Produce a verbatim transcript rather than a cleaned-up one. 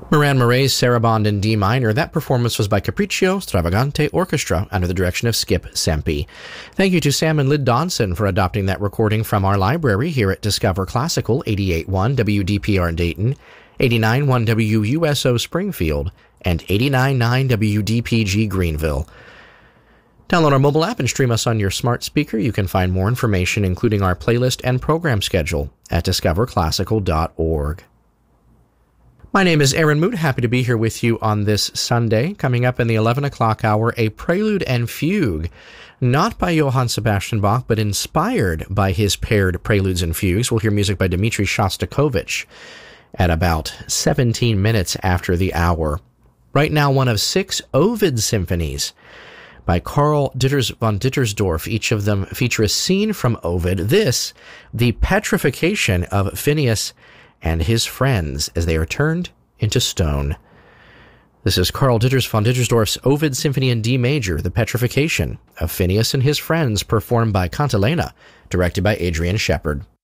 Moran Murray's Sarabande in D minor. That performance was by Capriccio Stravagante Orchestra under the direction of Skip Sempe. Thank you to Sam and Lyd Donson for adopting that recording from our library here at Discover Classical, eighty-eight point one W D P R Dayton, eighty-nine point one W U S O Springfield, and eighty-nine point nine W D P G Greenville. Download our mobile app and stream us on your smart speaker. You can find more information, including our playlist and program schedule, at discover classical dot org. My name is Aaron Moot. Happy to be here with you on this Sunday. Coming up in the eleven o'clock hour, a prelude and fugue, not by Johann Sebastian Bach, but inspired by his paired preludes and fugues. We'll hear music by Dmitri Shostakovich at about seventeen minutes after the hour. Right now, one of six Ovid symphonies by Karl Ditters von Dittersdorf. Each of them feature a scene from Ovid. This, the petrification of Phineas and his friends as they are turned into stone. This is Karl Ditters von Dittersdorf's Ovid Symphony in D major, The Petrification of Phineas and his Friends, performed by Cantilena, directed by Adrian Shepard.